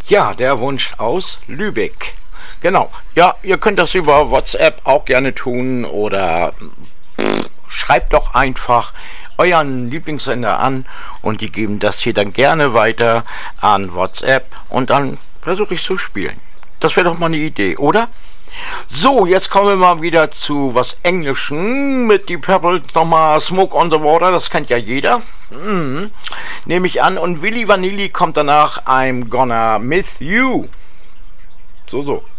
Ja, der Wunsch aus Lübeck. Genau. Ja, ihr könnt das über WhatsApp auch gerne tun oder schreibt doch einfach euren Lieblingssender an und die geben das hier dann gerne weiter an WhatsApp und dann versuche ich zu spielen. Das wäre doch mal eine Idee, oder? So, jetzt kommen wir mal wieder zu was Englischen mit die Purple nochmal Smoke on the Water, das kennt ja jeder. Nehme ich an und Willy Vanilli kommt danach I'm Gonna Miss You. So.